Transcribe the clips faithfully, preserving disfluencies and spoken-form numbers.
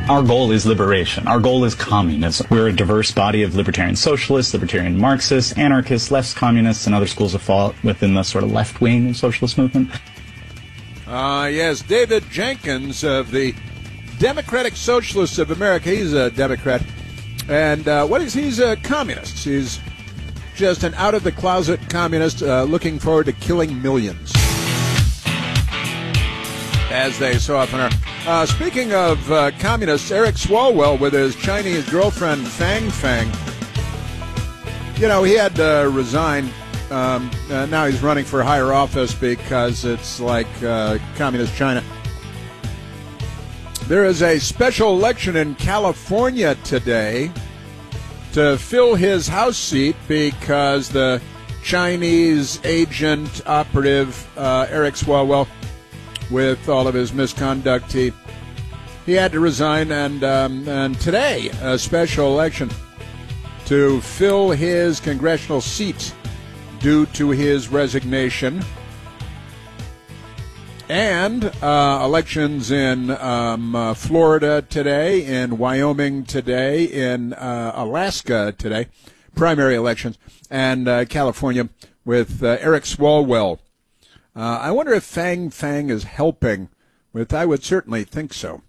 Our goal is liberation. Our goal is communism. We're a diverse body of libertarian socialists, libertarian Marxists, anarchists, left communists, and other schools of thought within the sort of left wing of socialist movement. Uh, yes, David Jenkins of the Democratic Socialists of America. He's a Democrat. And uh, what is he's a communist. He's just an out-of-the-closet communist uh, looking forward to killing millions, as they so often are. Uh, speaking of uh, communists, Eric Swalwell with his Chinese girlfriend Fang Fang. You know, he had to resign. Um, uh, now he's running for higher office because it's like uh, communist China. There is a special election in California today to fill his House seat because the Chinese agent operative uh, Eric Swalwell, with all of his misconduct, he, he had to resign, and um, and today a special election to fill his congressional seat due to his resignation. And uh, elections in um, uh, Florida today, in Wyoming today, in uh, Alaska today, primary elections, and uh, California with uh, Eric Swalwell. Uh, I wonder if Fang Fang is helping with, I would certainly think so.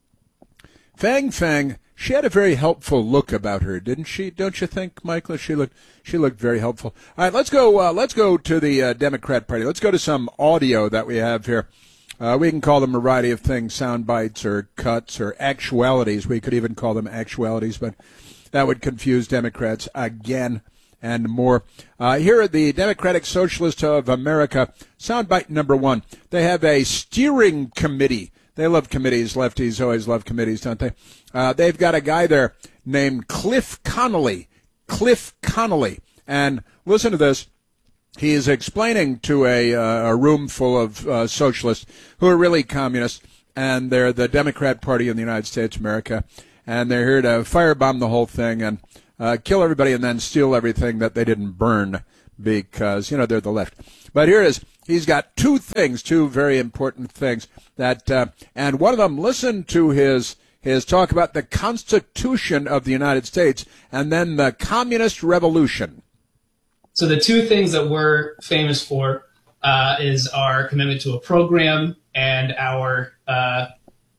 Fang Fang, she had a very helpful look about her, didn't she? Don't you think, Michael? She looked, she looked very helpful. All right, let's go. Uh, let's go to the uh, Democrat Party. Let's go to some audio that we have here. Uh, we can call them a variety of things: sound bites, or cuts, or actualities. We could even call them actualities, but that would confuse Democrats again and more. Uh, here at the Democratic Socialists of America, soundbite number one. They have a steering committee. They love committees. Lefties always love committees, don't they? Uh, they've got a guy there named Cliff Connolly. Cliff Connolly. And listen to this. He is explaining to a, uh, a room full of uh, socialists who are really communists, and they're the Democrat Party in the United States of America, and they're here to firebomb the whole thing and uh, kill everybody and then steal everything that they didn't burn because, you know, they're the left. But here it is. He's got two things, two very important things that, uh, and one of them, listen to his his talk about the Constitution of the United States and then the Communist Revolution. So the two things that we're famous for uh, is our commitment to a program and our uh,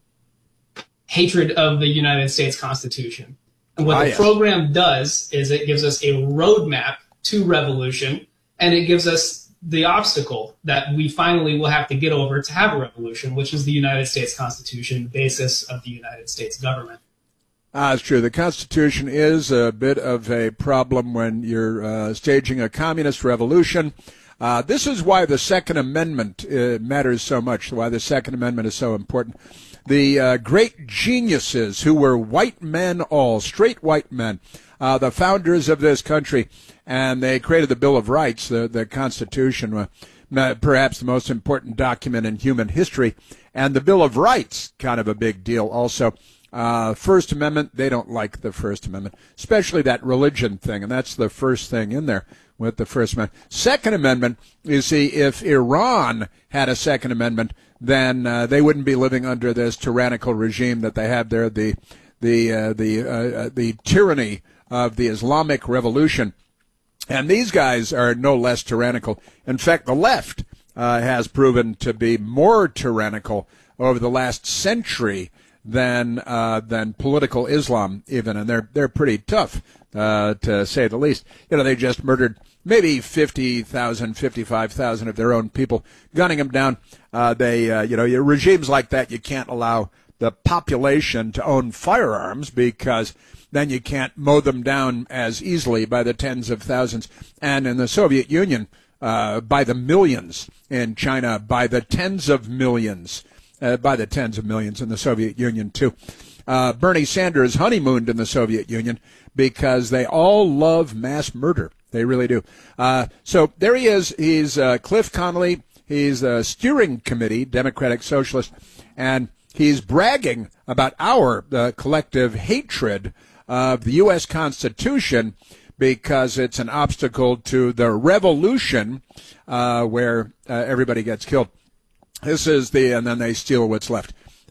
hatred of the United States Constitution. And what ah, the yes. program does is it gives us a roadmap to revolution, and it gives us the obstacle that we finally will have to get over to have a revolution, which is the United States Constitution, the basis of the United States government. Ah, it's true. The Constitution is a bit of a problem when you're uh, staging a communist revolution. Uh, this is why the Second Amendment uh, matters so much, why the Second Amendment is so important. The uh, great geniuses who were white men all, straight white men, uh, the founders of this country, and they created the Bill of Rights, the, the Constitution, uh, perhaps the most important document in human history, and the Bill of Rights, kind of a big deal also. Uh, First Amendment, they don't like the First Amendment, especially that religion thing, and that's the first thing in there with the First Amendment. Second Amendment, you see, if Iran had a Second Amendment, then uh, they wouldn't be living under this tyrannical regime that they have there, the the uh, the uh, the tyranny of the Islamic Revolution. And these guys are no less tyrannical. In fact, the left uh, has proven to be more tyrannical over the last century than uh, than political Islam, even, and they're they're pretty tough, uh, to say the least. You know, they just murdered maybe fifty thousand, fifty-five thousand of their own people, gunning them down. Uh, they, uh, you know, regimes like that, you can't allow the population to own firearms because then you can't mow them down as easily by the tens of thousands. And in the Soviet Union, uh, by the millions. In China, by the tens of millions. Uh, by the tens of millions in the Soviet Union, too. Uh, Bernie Sanders honeymooned in the Soviet Union because they all love mass murder. They really do. Uh, so there he is. He's uh, Cliff Connolly. He's a steering committee, Democratic Socialist, and he's bragging about our uh, collective hatred of the U S Constitution because it's an obstacle to the revolution uh, where uh, everybody gets killed. This is the, and then they steal what's left.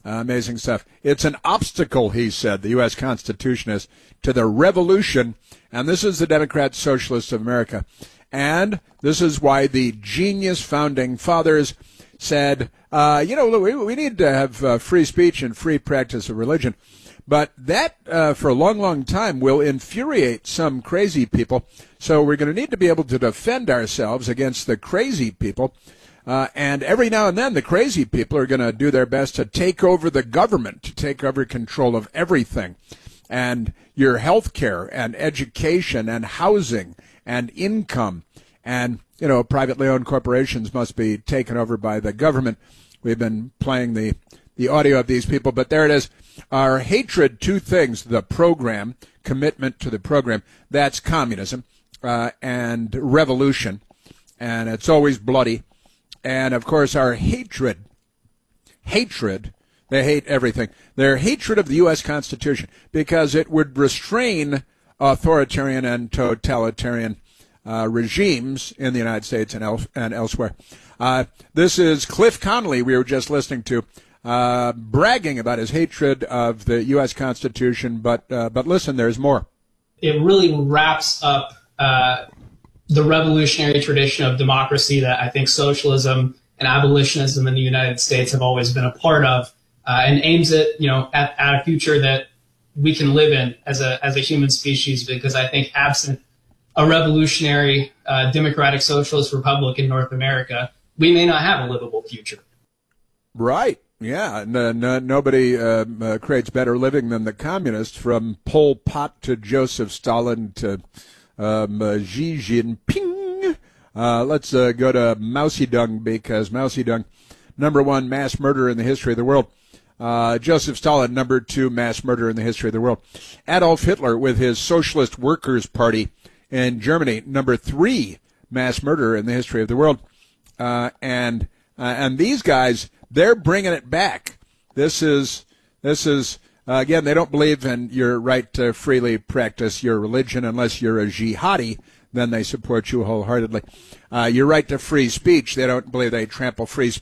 Uh, amazing stuff. It's an obstacle, he said, the U S Constitution is, to the revolution. And this is the Democrat Socialists of America. And this is why the genius founding fathers said, uh, you know, we, we need to have uh, free speech and free practice of religion. But that, uh, for a long, long time, will infuriate some crazy people. So we're going to need to be able to defend ourselves against the crazy people. Uh, and every now and then, the crazy people are going to do their best to take over the government, to take over control of everything. And your health care and education and housing and income. And, you know, privately owned corporations must be taken over by the government. We've been playing the, the audio of these people, but there it is. Our hatred to things, the program, commitment to the program, that's communism, uh, and revolution. And it's always bloody. And, of course, our hatred, hatred, they hate everything. Their hatred of the U S Constitution, because it would restrain authoritarian and totalitarian uh, regimes in the United States and, el- and elsewhere. Uh, this is Cliff Connolly we were just listening to, uh, bragging about his hatred of the U S Constitution. But, uh, but listen, there's more. It really wraps up uh, the revolutionary tradition of democracy that I think socialism and abolitionism in the United States have always been a part of, uh, and aims at, you know, at, at a future that we can live in as a as a human species. Because I think absent a revolutionary uh, democratic socialist republic in North America, we may not have a livable future. Right. Yeah. No, no, nobody uh, uh, creates better living than the communists, from Pol Pot to Joseph Stalin to Um, uh, Xi Jinping. Uh, let's uh, go to Mao Zedong, because Mao Zedong, number one mass murderer in the history of the world. Uh, Joseph Stalin, number two mass murderer in the history of the world. Adolf Hitler, with his Socialist Workers' Party in Germany, number three mass murderer in the history of the world. Uh, and uh, and these guys, they're bringing it back. This is this is. Uh, again, they don't believe in your right to freely practice your religion unless you're a jihadi. Then they support you wholeheartedly. Uh, your right to free speech, they don't believe they trample free speech.